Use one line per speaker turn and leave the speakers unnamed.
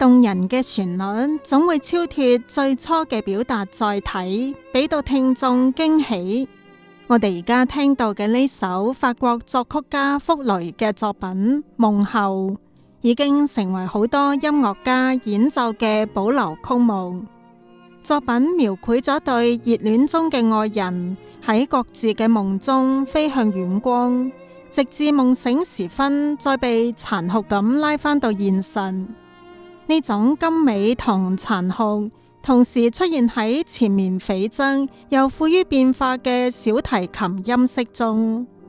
動人嘅旋律總會超脫最初嘅表達載體，俾到聽眾驚喜。我哋而家聽到嘅呢首法國作曲家福雷嘅作品《夢後》，已經成為好多音樂家演奏嘅保留曲目。作品描繪咗對熱戀中嘅愛人喺各自嘅夢中飛向遠光，直至夢醒時分，再被殘酷咁拉返到現實。呢種甘美同殘酷同時出現喺纏綿悱惻又富於變化嘅小提琴音色中。